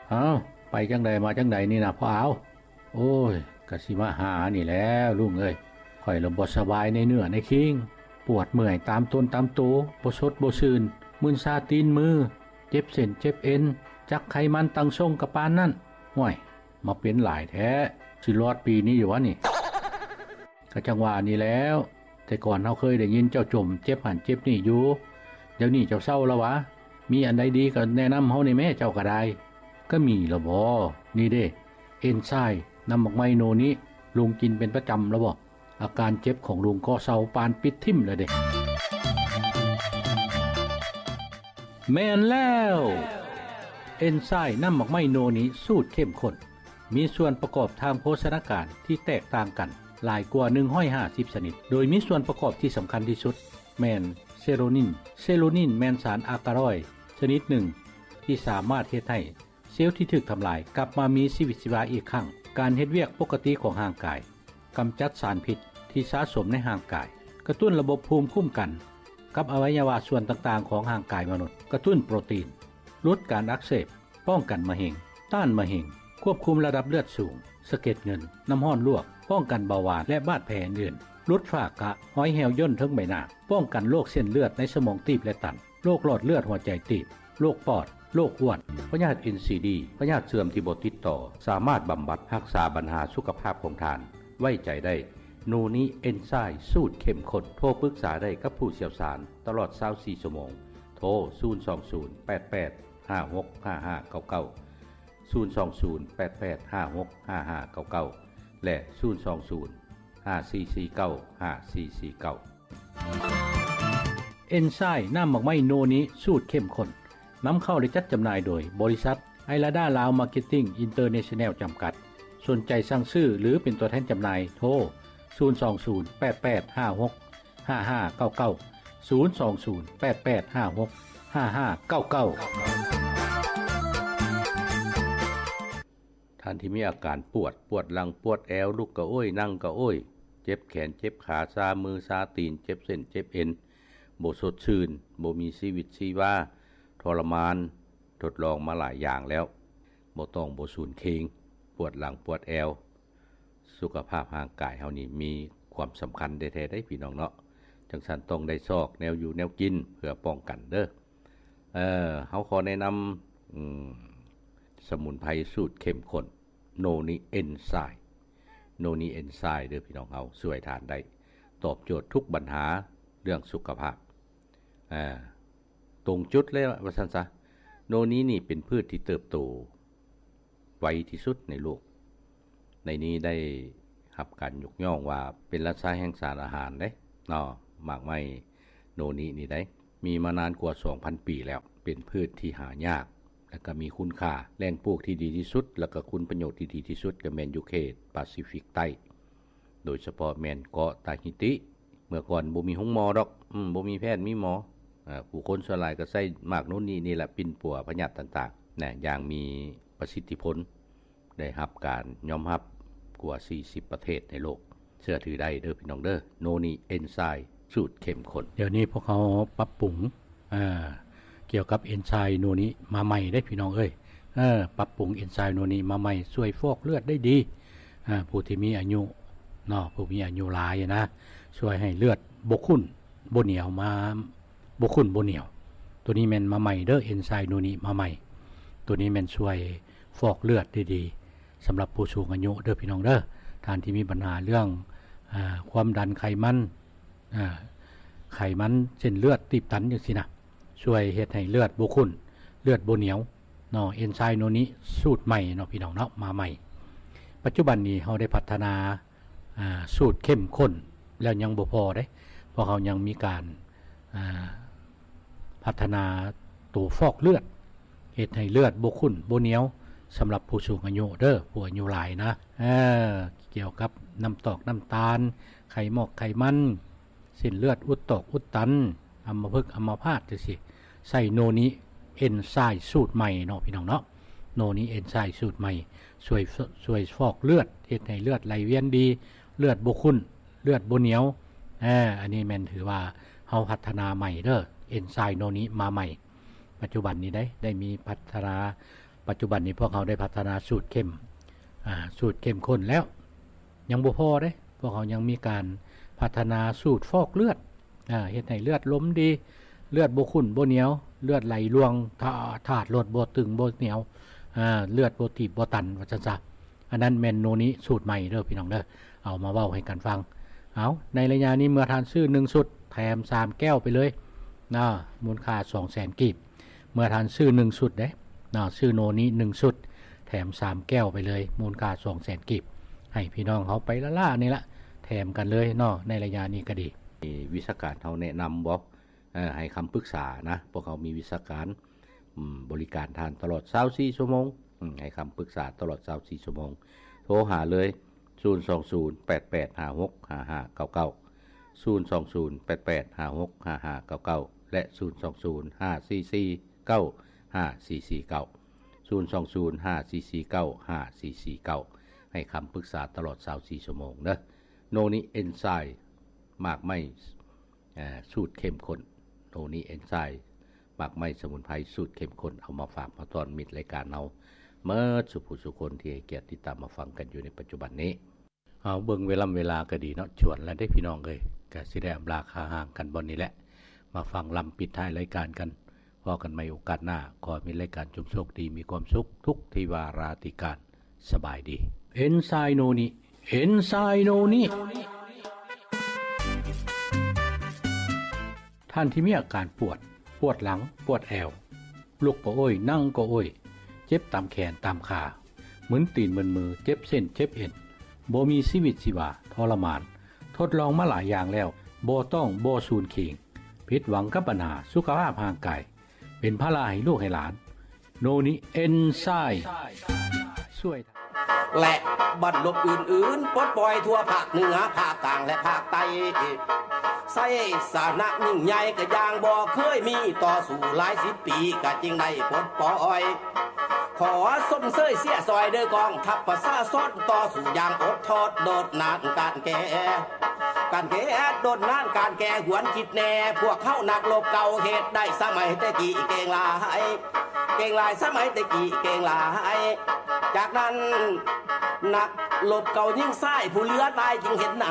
อ้าวไปจังใดมาจังใดนี่นะพ่อเอาโอ้ยกะสิมาหานี่แล้วลุงเอ้ยข่อยละบ่สบายในเนื้อในคิงปวดเมื่อยตามต้นตามตัวบ่สดบ่ชื่นมึนซาตีนมือเจ็บเส้นเจ็บเอ็นจักไขมันตั้งทรงกะปานนั่นห่วยมาเป็นหลายแท้สิรอดปีนี้อยู่วะนี่ก็จังว่านี่แล้วแต่ก่อนเฮาเคยได้ยินเจ้าจมเจ็บหันเจ็บนี่อยู่เดี๋ยวนี้เจ้าเศร้าแล้ววะมีอันใดดีก็แนะนำเฮาในแม่เจ้าก็ได้ก็มีละบ่นี่เด้เอนไซม์น้ำหมักไมโนนี้ลุงกินเป็นประจำแล้วบ่อาการเจ็บของลุงก็เศร้าปานปิดทิ่มเลยเด้แม่นแล้วเอนไซม์น้ำหมักไมโนนี้สูตรเข้มข้นมีส่วนประกอบทางโภชนาการที่แตกต่างกันหลายกว่า150ชนิดโดยมีส่วนประกอบที่สำคัญที่สุดแม่นเซโรนินแม่นสารอะกาลอยด์ชนิดหนึ่งที่สามารถเฮ็ดให้เซลล์ที่ถูกทำลายกลับมามีชีวิตชีวาอีกครั้งการเฮ็ดเวียกปกติของร่างกายกำจัดสารพิษที่สะสมในร่างกายกระตุ้นระบบภูมิคุ้มกันกับอวัยวะส่วนต่างๆของร่างกายมนุษย์กระตุ้นโปรตีนลดการอักเสบป้องกันมะเร็งต้านมะเร็งควบคุมระดับเลือดสูงสะเก็ดเงินน้ำร้อนลวกป้องกันเบาหวานและบาดแผลอื่นลดฝ้ากระห้อยแหวย่นทั้งใบหน้าป้องกันโรคเส้นเลือดในสมองตีบและตันโรคหลอดเลือดหัวใจตีบโรคปอดโรคอ้วนพยาธิ NCD พยาธิเสื่อมที่บ่ติดต่อสามารถบำบัดรักษาปัญหาสุขภาพของท่านไว้ใจได้โนนี้เอนไซม์สูตรเข้มข้นโทรปรึกษาได้กับผู้เชี่ยวชาญตลอด24ชั่วโมงโทร02088565599 และ02054495449เอนไซม์น้ำหมักไม้โนนี้สูตรเข้มข้นนำเข้าและจัดจำหน่ายโดยบริษัทไอลาดาลาวมาร์เก็ตติ้งอินเตอร์เนชั่นแนลจำกัดสนใจสั่งซื้อหรือเป็นตัวแทนจำหน่ายโทร02088565599 02088565599ท่านที่มีอาการปวดหลังปวดแอวลุกก็โอ้ยนั่งก็โอ้ยเจ็บแขนเจ็บขาซามือซาตีนเจ็บเส้นเจ็บเอ็นบ่สดชื่นบ่มีชีวิตชีวาทรมานทดลองมาหลายอย่างแล้วบ่ต้องบ่สูญเคงปวดหลังปวดแอวสุขภาพร่างกายเฮานี่มีความสำคัญแท้ๆได้พี่น้องเนาะจังซั่นต้องได้ซอกแนวอยู่แนวกินเพื่อป้องกันเด้อเฮาขอแนะนำสมุนไพรสูตรเข้มข้นโนนี้เอนไซม์เด้อพี่น้องเฮาช่วยทานได้ตอบโจทย์ทุกปัญหาเรื่องสุขภาพตรงจุดเลยว่าซั่นซะโนนี้นี่เป็นพืชที่เติบโตไวที่สุดในโลกในนี้ได้รับการยกย่องว่าเป็นราชาแห่งสารอาหารเด้เนาะหมากไม้โนนี้นี่ได้มีมานานกว่า 2,000 ปีแล้วเป็นพืชที่หายากและก็มีคุณค่าแหล่งปลูกที่ดีที่สุดแล้วก็คุณประโยชน์ที่ดีที่สุดก็แม่นอยู่เขตแปซิฟิกใต้โดยเฉพาะแม่นเกาะตาฮิติเมื่อก่อนบ่มีโรงหมอดอกบ่มีแพทย์มีหมอผู้คนส่วนหลายก็ใช้หมากโน่นนี่แหละปิ่นปัวพยาธิต่างๆนะอย่างมีประสิทธิผลได้รับการยอมรับกว่า40ประเทศในโลกเชื่อถือได้เด้อพี่น้องเด้อโนนี้เอนไซม์สูตรเข้มข้นเดี๋ยวนี้พวกเขาปรับปรุงเกี่ยวกับเอนไซม์โนนี้มาใหม่ได้พี่น้องเอ้ยปรับปรุงเอนไซม์โนนี้มาใหม่ช่วยฟอกเลือดได้ดีผู้ที่มีอายุเนาะผู้มีอายุหลายนะช่วยให้เลือดบ่ข้นบ่เหนียวมาบ่ข้นบ่เหนียวตัวนี้แม่นมาใหม่เด้อเอนไซม์โนนี้มาใหม่ตัวนี้แม่นช่วยฟอกเลือดได้ดีสำหรับผู้สูงอายุเด้อพี่น้องเด้อท่านที่มีปัญหาเรื่องความดันไขมันเส้นเลือดตีบตันจังซี่นะช่วยเฮ็ดให้เลือดบ่ข้นเลือดบ่เหนียวเนาะเอนไซม์โนนี้สูตรใหม่เนาะพี่น้องเนาะมาใหม่ปัจจุบันนี้เฮาได้พัฒนาสูตรเข้มข้นแล้วยังบ่พอเด้เพราะเขายังมีการพัฒนาตัวฟอกเลือดเฮ็ดให้เลือดบ่ข้นบ่เหนียวสำหรับผู้สูงอายุเด้อผู้อายุหลายนะเกี่ยวกับน้ำตอกน้ำตาลไขมันเส้นเลือดอุดตอกอุดตันอัมพฤกษ์อัมพาตจังซี่ใส่โนนี้เอนไซม์สูตรใหม่เนาะพี่น้องเนาะโนนี้เอนไซม์สูตรใหม่ช่วยฟอกเลือดเฮ็ดให้เลือดไหลเวียนดีเลือดบ่ข้นเลือดบ่เหนียวอันนี้แม่นถือว่าเฮาพัฒนาใหม่เด้อเอนไซม์โนนี้มาใหม่ปัจจุบันนี้ได้มีพัฒนาปัจจุบันนี้พวกเขาได้พัฒนาสูตรเข้มข้นแล้วยังบ่พอเด้พวกเขายังมีการพัฒนาสูตรฟอกเลือดเฮ็ดให้เลือดล้มดีเลือดบ่ขุ่นบ่เหนียวเลือดไหลลวงธาตุลดบ่ตึงบ่เหนียวเลือดบ่ตีบบ่ตันว่าซั่นซะอันนั้นแม่นโนนี้สูตรใหม่เด้อพี่น้องเด้อเอามาเว้าให้กันฟังเอาในระยะนี้เมื่อทานซื้อ1สุดแถม3แก้วไปเลยมูลค่า 200,000 กีบเมื่อทานซื้อ1สุดเด้ซื้อโนนี้1สุดแถม3แก้วไปเลยมูลค่า 200,000 กีบให้พี่น้องเขาไปละล่านี่ละแถมกันเลยในระยะนี้ก็ดีวิชาการเขาแนะนำบอกให้คำปรึกษานะพวกเขามีวิชาการบริการทานตลอด24ชั่วโมงให้คำปรึกษาตลอด24ชั่วโมงโทรหาเลย02088565599 02088565599และ02054495449 02054495449ให้คำปรึกษาตลอด24ชั่วโมงนะโนนี้เอนไซม์หมากไม้สูตรเข้มข้นโนนี้เอนไซม์หมากไม้สมุนไพรสูตรเข้มข้นเอามาฝากมาตอนมิดรายการเราเมื่อสุผู้สุคนที่ให้เกียรติติดตามมาฟังกันอยู่ในปัจจุบันนี้เอาเบิ่งเวลาก็ดีเนาะชวนแล้วได้พี่น้องเลยก็สิได้อำลาคาห่างกันบนนี้แหละมาฟังลำปิดท้ายรายการกันพอกันใหม่โอกาสหน้าขอมีรายการจงโชคดีมีความสุขทุกที่วาราติการสบายดีเอนไซโนนี้เอนไซโนนี้ท่านที่มีอาการปวดหลังปวดแอวลุกก็โอ้ยนั่งก็โอ้ยเจ็บตามแขนตามขาเหมือนตีนเหมือนมือเจ็บเส้นเจ็บเอ็นบ่มีชีวิตชีวาทรมานทดลองมาหลายอย่างแล้วบ่ต้องบ่สูญเข็งผิดหวังกับปัญหาสุขภาพร่างกายเป็นภาระให้ลูกให้หลานโนนี้เอนไซม์ช่วยและบัดลบอื่นๆปลดปล่อยทั่วภาคเหนือภาคกลางและภาคใต้ใส่สานะยิ่งใหญ่ก็อย่างบ่เคยมีต่อสู่หลาย10ปีก็จึงได้ปลดปล่อยขอส้มเสยเสียซอยเด้อกองทัพประชาชนต่อสู่อย่างอดทนโดดนานการแก่โดดนานการแก่หวนคิดแน่พวกเขานักลบเก่าเฮ็ดได้สมัยแต่กี้เก่งหลายสมัยแต่กี้เก่งหลายจากนั้นนักลบเก่ายิ่งซ้ายผู้เหลือตายจึงเห็นหน้า